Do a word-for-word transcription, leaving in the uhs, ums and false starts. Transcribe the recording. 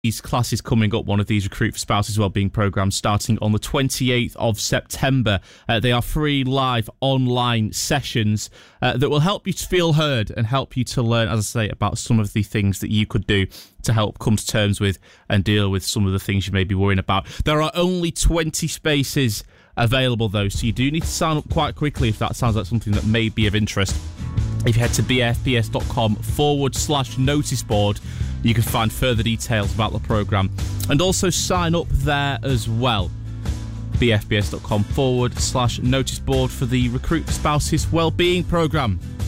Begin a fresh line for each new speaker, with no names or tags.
these classes coming up, one of these Recruit for Spouses Wellbeing programmes starting on the twenty-eighth of September. Uh, they are free live online sessions uh, that will help you to feel heard and help you to learn, as I say, about some of the things that you could do to help come to terms with and deal with some of the things you may be worrying about. There are only twenty spaces available though, so you do need to sign up quite quickly if that sounds like something that may be of interest. If you head to bfbs.com forward slash notice board, you can find further details about the programme and also sign up there as well. bfbs.com forward slash notice board for the Recruit for Spouses Wellbeing programme.